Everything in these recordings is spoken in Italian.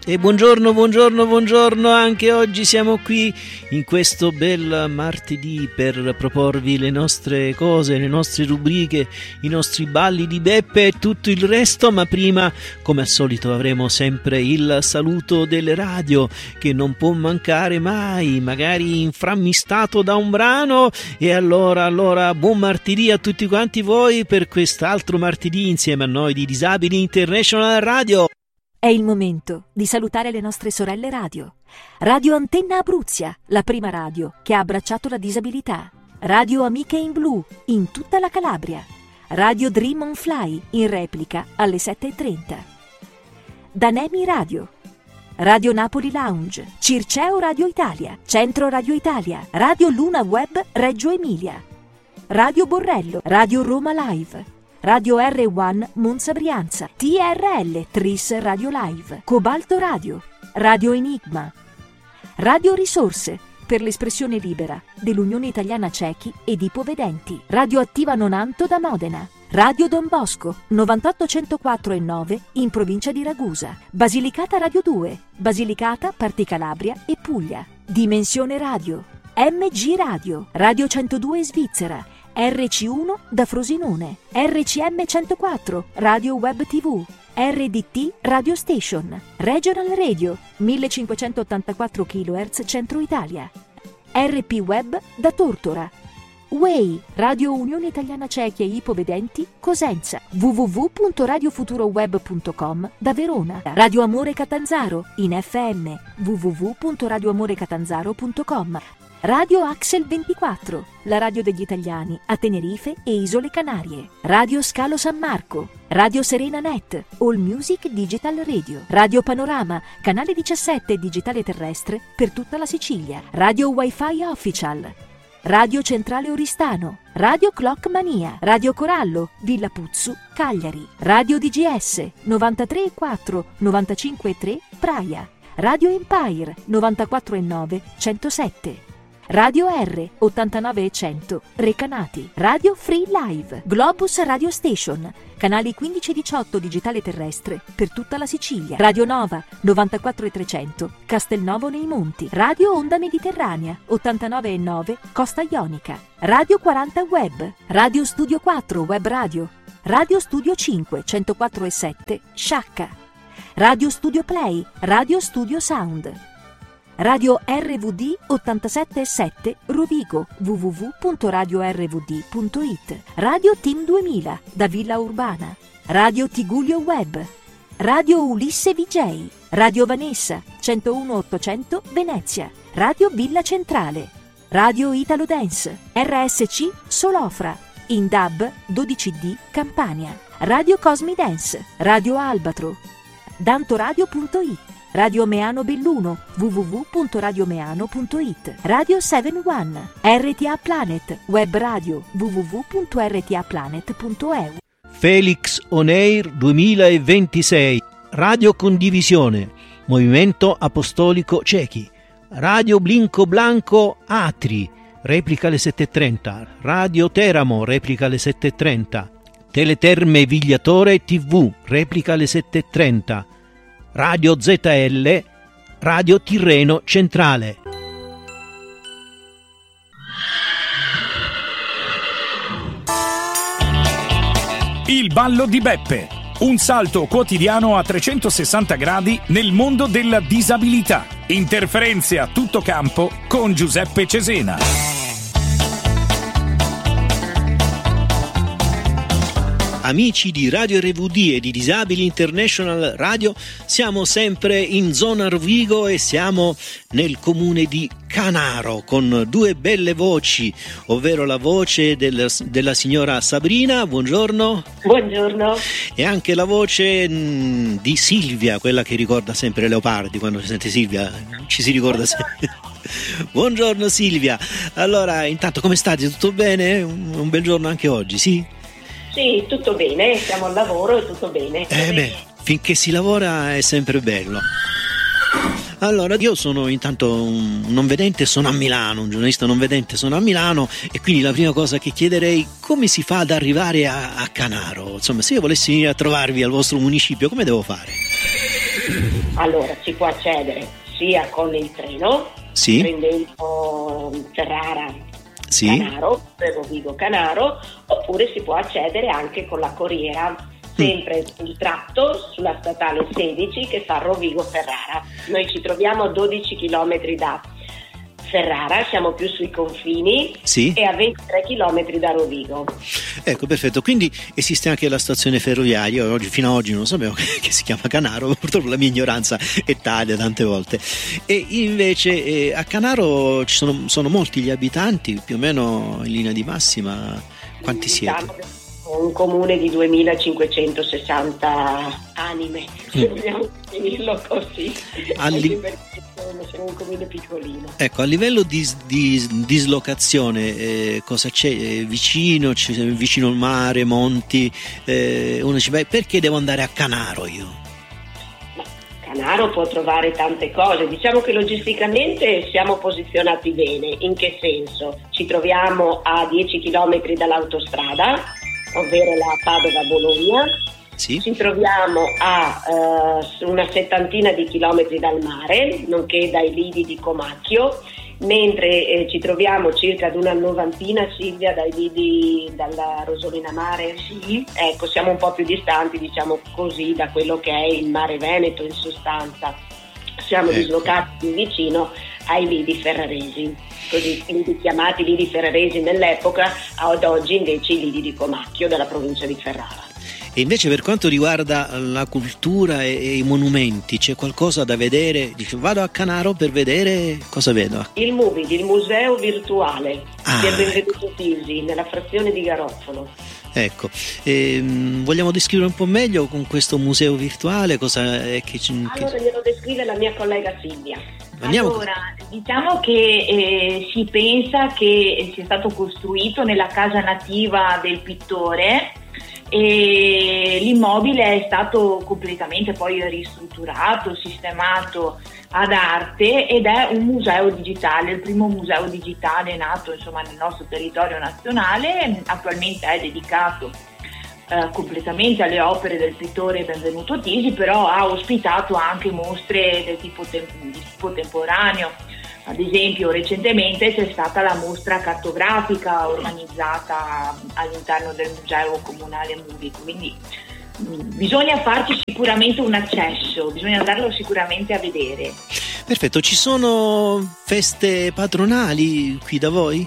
E buongiorno, anche oggi siamo qui in questo bel martedì per proporvi le nostre cose, le nostre rubriche, i nostri balli di Beppe e tutto il resto, ma prima, come al solito, avremo sempre il saluto delle radio che non può mancare mai, magari inframmistato da un brano. E allora buon martedì a tutti quanti voi per quest'altro martedì insieme a noi di Disabili International Radio. È il momento di salutare le nostre sorelle radio. Radio Antenna Abruzia, la prima radio che ha abbracciato la disabilità. Radio Amiche in Blu, in tutta la Calabria. Radio Dream on Fly, in replica alle 7:30. Danemi Radio. Radio Napoli Lounge, Circeo Radio Italia, Centro Radio Italia, Radio Luna Web Reggio Emilia. Radio Borrello, Radio Roma Live. Radio R1 Monza Brianza, TRL Tris Radio Live, Cobalto Radio, Radio Enigma, Radio Risorse per l'espressione libera dell'Unione Italiana Cechi ed Ipovedenti, Radio Attiva Nonanto da Modena, Radio Don Bosco 98.104.9 in provincia di Ragusa, Basilicata Radio 2, Basilicata, Parti Calabria e Puglia, Dimensione Radio, MG Radio, Radio 102 Svizzera, RC1 da Frosinone, RCM 104, Radio Web TV, RDT Radio Station, Regional Radio 1584 kHz Centro Italia, RP Web da Tortora, WEI Radio Unione Italiana Cechi e Ipovedenti Cosenza, www.radiofuturoweb.com da Verona, Radio Amore Catanzaro in FM, www.radioamorecatanzaro.com, Radio Axel 24, la radio degli italiani a Tenerife e Isole Canarie. Radio Scalo San Marco, Radio Serena Net, All Music Digital Radio. Radio Panorama, canale 17 digitale terrestre per tutta la Sicilia. Radio Wi-Fi Official. Radio Centrale Oristano, Radio Clock Mania, Radio Corallo, Villa Puzzu, Cagliari. Radio DGS 93,4, 95,3 Praia. Radio Empire 94,9, 107. Radio R 89,100 Recanati, Radio Free Live, Globus Radio Station, canali 15 e 18 digitale terrestre per tutta la Sicilia, Radio Nova 94,300 Castelnovo nei Monti, Radio Onda Mediterranea 89,9 Costa Ionica, Radio 40 Web, Radio Studio 4 Web Radio, Radio Studio 5 104,7 Sciacca, Radio Studio Play, Radio Studio Sound, Radio RVD 87,7 Rovigo, www.radiorvd.it, Radio Team 2000 da Villa Urbana, Radio Tigullio Web, Radio Ulisse VJ, Radio Vanessa 101,800 Venezia, Radio Villa Centrale, Radio Italo Dance, RSC Solofra, in DAB 12D Campania, Radio Cosmi Dance, Radio Albatro, dantoradio.it, Radio Meano Belluno, www.radiomeano.it, Radio 71, RTA Planet, web radio, www.rtaplanet.eu. Felix On Air 2026, Radio Condivisione, Movimento Apostolico Cechi, Radio Blinco Blanco Atri, replica alle 7:30, Radio Teramo, replica alle 7:30, Teleterme Vigliatore TV, replica alle 7:30, Radio ZL, Radio Tirreno Centrale. Il ballo di Beppe, un salto quotidiano a 360 gradi nel mondo della disabilità. Interferenze a tutto campo con Giuseppe Cesena. Amici di Radio RVD e di Disabili International Radio, siamo sempre in zona Rovigo e siamo nel comune di Canaro con due belle voci, ovvero la voce della signora Sabrina, buongiorno. Buongiorno. E anche la voce di Silvia, quella che ricorda sempre Leopardi, quando si sente Silvia ci si ricorda sempre. Buongiorno Silvia. Allora, intanto come state? Tutto bene? Un bel giorno anche oggi, sì? Sì, tutto bene, siamo al lavoro e tutto bene. Finché si lavora è sempre bello. Allora, io sono intanto un non vedente, sono a Milano, un giornalista non vedente, sono a Milano, e quindi la prima cosa che chiederei: come si fa ad arrivare a Canaro? Insomma, se io volessi venire a trovarvi al vostro municipio, come devo fare? Allora, si può accedere sia con il treno, Sì. prendendo Ferrara Sì. Canaro, per Rovigo Canaro, oppure si può accedere anche con la corriera, sempre sul tratto sulla statale 16 che fa Rovigo Ferrara. Noi ci troviamo a 12 km da Ferrara, siamo più sui confini, Sì. e a 23 km da Rovigo. Ecco, perfetto. Quindi esiste anche la stazione ferroviaria. Io fino ad oggi non sapevo che si chiama Canaro, purtroppo la mia ignoranza è tale tante volte. E invece a Canaro sono molti gli abitanti, più o meno in linea di massima. Quanti siete? Un comune di 2560 anime, se vogliamo finirlo così. Anche perché siamo un comune piccolino. Ecco, a livello di dislocazione, cosa c'è vicino? C'è vicino al mare, monti? Uno dice, beh, perché devo andare a Canaro io? Canaro può trovare tante cose, diciamo che logisticamente siamo posizionati bene. In che senso? Ci troviamo a 10 km dall'autostrada, ovvero la Padova-Bologna. Sì. Ci troviamo a una settantina di chilometri dal mare, nonché dai lidi di Comacchio, mentre ci troviamo circa ad una novantina, Silvia, dai lidi dalla Rosolina Mare. Sì. Ecco, siamo un po' più distanti, diciamo così, da quello che è il mare Veneto in sostanza. Siamo dislocati più vicino ai lidi ferraresi, così lidi chiamati lidi ferraresi nell'epoca, ad oggi invece i lidi di Comacchio della provincia di Ferrara. E invece per quanto riguarda la cultura e i monumenti, c'è qualcosa da vedere? Dice, vado a Canaro per vedere, cosa vedo? Il MUVID, il museo virtuale di Benvenuto Tisi, nella frazione di Garofalo. Ecco, vogliamo descrivere un po' meglio con questo museo virtuale cosa è che... Allora glielo descrive la mia collega Silvia. Allora, diciamo che si pensa che sia stato costruito nella casa nativa del pittore e l'immobile è stato completamente poi ristrutturato, sistemato ad arte ed è un museo digitale, il primo museo digitale nato insomma nel nostro territorio nazionale. Attualmente è dedicato completamente alle opere del pittore Benvenuto Tisi, però ha ospitato anche mostre di tipo temporaneo. Ad esempio recentemente c'è stata la mostra cartografica organizzata all'interno del Museo Comunale MUVID, quindi bisogna farci sicuramente un accesso, bisogna andarlo sicuramente a vedere. Perfetto, ci sono feste patronali qui da voi?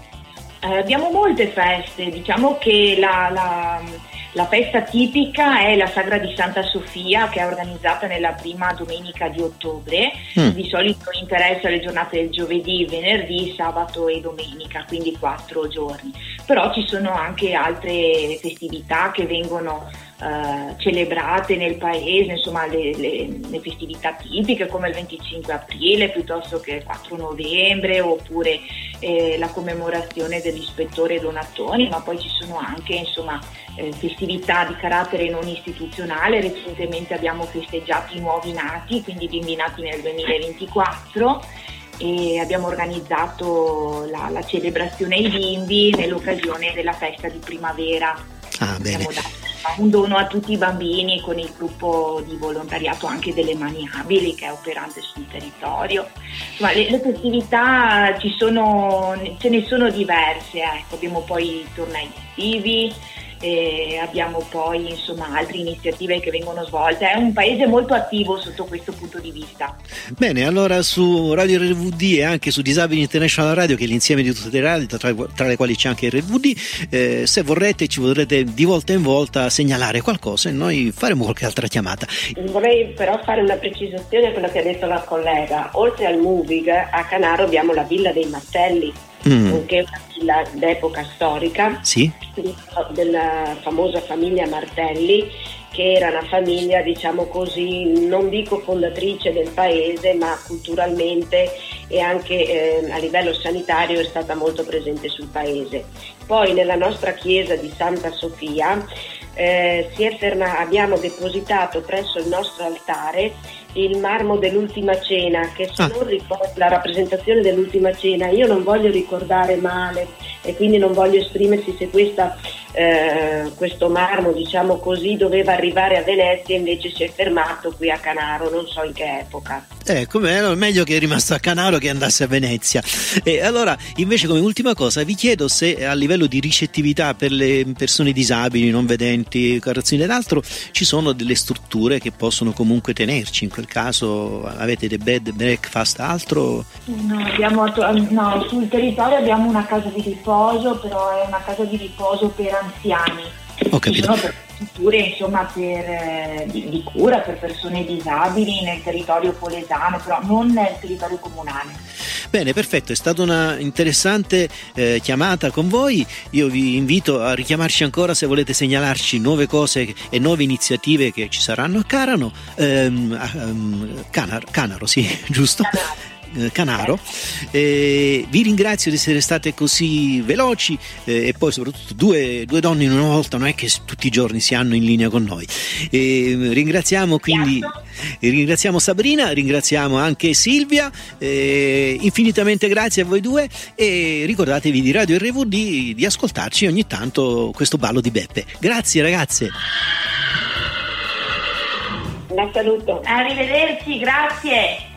Abbiamo molte feste, diciamo che la festa tipica è la Sagra di Santa Sofia, che è organizzata nella prima domenica di ottobre. Di solito interessa le giornate del giovedì, venerdì, sabato e domenica, quindi 4 giorni. Però ci sono anche altre festività che vengono celebrate nel paese, insomma le festività tipiche come il 25 aprile piuttosto che il 4 novembre oppure la commemorazione dell'ispettore Donattoni, ma poi ci sono anche insomma festività di carattere non istituzionale. Recentemente abbiamo festeggiato i nuovi nati, quindi bimbi nati nel 2024, e abbiamo organizzato la celebrazione ai bimbi nell'occasione della festa di primavera. Bene. Abbiamo dato un dono a tutti i bambini con il gruppo di volontariato anche delle Mani Abili che è operante sul territorio. Insomma, le festività ce ne sono diverse, ecco. Abbiamo poi i tornei estivi, abbiamo poi insomma altre iniziative che vengono svolte. È un paese molto attivo sotto questo punto di vista. Bene, allora su Radio RVD e anche su Disabili International Radio, che è l'insieme di tutte le radio tra le quali c'è anche il RVD, se vorrete ci vorrete di volta in volta segnalare qualcosa e noi faremo qualche altra chiamata. Vorrei però fare una precisazione a quello che ha detto la collega. Oltre al MUVIG, a Canaro abbiamo la Villa dei Martelli, che è una villa d'epoca storica, sì, della famosa famiglia Martelli, che era una famiglia, diciamo così, non dico fondatrice del paese, ma culturalmente e anche a livello sanitario è stata molto presente sul paese. Poi nella nostra chiesa di Santa Sofia abbiamo depositato presso il nostro altare il marmo dell'Ultima Cena, che se non ricordo la rappresentazione dell'Ultima Cena, io non voglio ricordare male e quindi non voglio esprimersi se questo marmo, diciamo così, doveva arrivare a Venezia e invece si è fermato qui a Canaro, non so in che epoca. Meglio che è rimasto a Canaro che andasse a Venezia. E allora, invece, come ultima cosa, vi chiedo se a livello di ricettività per le persone disabili, non vedenti, carrozzine ed altro, ci sono delle strutture che possono comunque tenerci. In quel caso avete dei bed, breakfast, altro? No, sul territorio abbiamo una casa di riposo, però è una casa di riposo per anziani. Ho capito. Ci sono strutture, insomma, di cura per persone disabili nel territorio polesano, però non nel territorio comunale. Bene, perfetto, è stata una interessante chiamata con voi. Io vi invito a richiamarci ancora se volete segnalarci nuove cose e nuove iniziative che ci saranno a Canaro, sì, giusto? Canaro. Vi ringrazio di essere state così veloci e poi soprattutto due donne in una volta, non è che tutti i giorni si hanno in linea con noi. Ringraziamo Sabrina, ringraziamo anche Silvia, infinitamente grazie a voi due e ricordatevi di Radio RVD di ascoltarci ogni tanto questo ballo di Beppe. Grazie ragazze. Un saluto. Arrivederci, grazie.